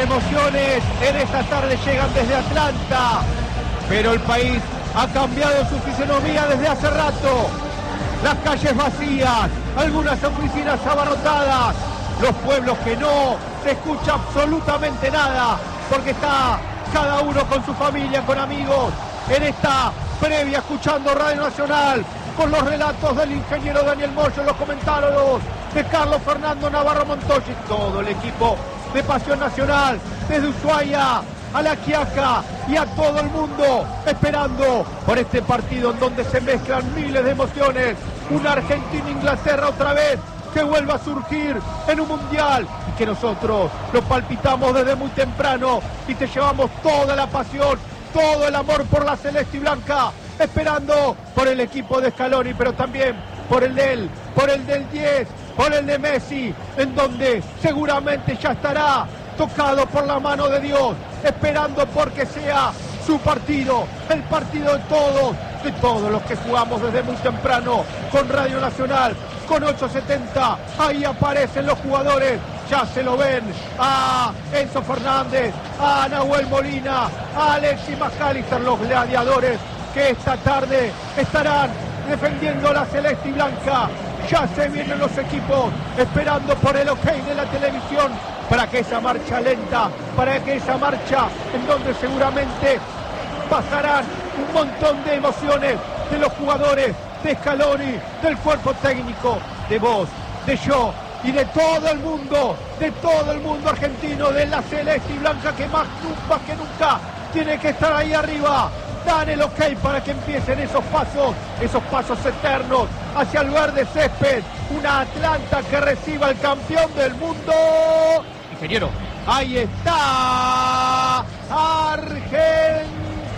emociones en esta tarde llegan desde Atlanta, pero el país ha cambiado su fisonomía desde hace rato. Las calles vacías, algunas oficinas abarrotadas, los pueblos que no se escucha absolutamente nada, porque está cada uno con su familia, con amigos, en esta previa escuchando Radio Nacional, con los relatos del ingeniero Daniel Moyo, los comentarios de Carlos Fernando Navarro Montoya y todo el equipo de Pasión Nacional, desde Ushuaia a La Quiaca y a todo el mundo esperando por este partido en donde se mezclan miles de emociones. Una Argentina-Inglaterra otra vez que vuelva a surgir en un mundial y que nosotros lo palpitamos desde muy temprano y te llevamos toda la pasión, todo el amor por la celeste y blanca, esperando por el equipo de Scaloni, pero también por el del 10, por el de Messi, en donde seguramente ya estará tocado por la mano de Dios, esperando porque sea su partido, el partido de todos los que jugamos desde muy temprano con Radio Nacional, con 870, ahí aparecen los jugadores, ya se lo ven, a Enzo Fernández, a Nahuel Molina, a Alexis McAllister, los gladiadores que esta tarde estarán defendiendo la celeste y blanca. Ya se vienen los equipos esperando por el ok de la televisión para que esa marcha lenta, para que esa marcha en donde seguramente pasarán un montón de emociones de los jugadores, de Scaloni, del cuerpo técnico, de vos, de yo y de todo el mundo argentino, de la celeste y blanca que más que nunca tiene que estar ahí arriba. Dan el ok para que empiecen esos pasos eternos hacia el verde césped. Una Atlanta que reciba al campeón del mundo. Ingeniero, ahí está Argentina.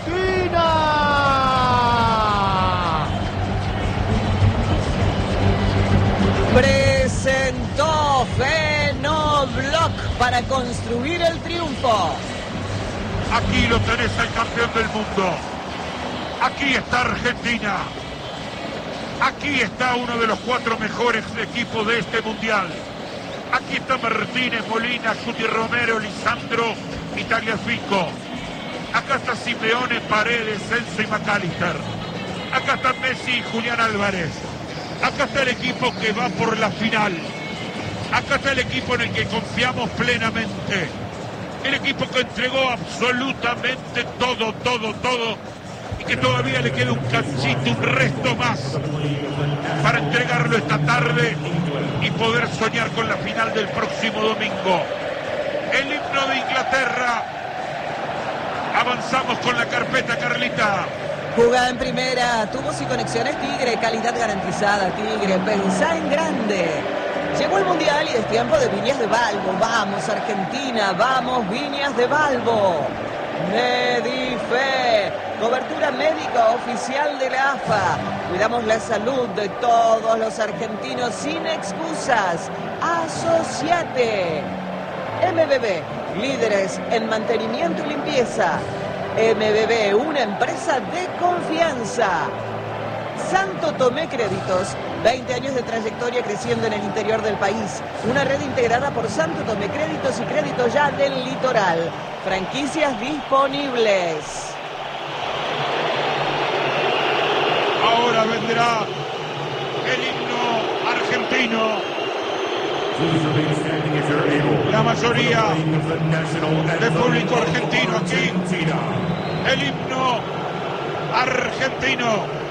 Presentó Fenobloc para construir el triunfo. Aquí lo tenés al campeón del mundo. Aquí está Argentina. Aquí está uno de los 4 mejores equipos de este mundial. Aquí está Martínez, Molina, Cuti Romero, Lisandro y Tagliafico. Acá está Simeone, Paredes, Enzo y McAllister. Acá está Messi y Julián Álvarez. Acá está el equipo que va por la final. Acá está el equipo en el que confiamos plenamente. El equipo que entregó absolutamente todo. Y que todavía le queda un cachito, un resto más para entregarlo esta tarde y poder soñar con la final del próximo domingo. El himno de Inglaterra. Avanzamos con la carpeta, Carlita. Jugada en primera, tubos y conexiones Tigre, calidad garantizada Tigre, pensá en grande. Llegó el Mundial y es tiempo de Viñas de Balbo. Vamos Argentina, vamos Viñas de Balbo. Medife, cobertura médica oficial de la AFA. Cuidamos la salud de todos los argentinos sin excusas. Asociate. MBB, líderes en mantenimiento y limpieza. MBB, una empresa de confianza. Santo Tomé Créditos, 20 años de trayectoria creciendo en el interior del país. Una red integrada por Santo Tomé Créditos y Crédito Ya del Litoral. Franquicias disponibles. Ahora vendrá el himno argentino. La mayoría del público argentino aquí. El himno argentino.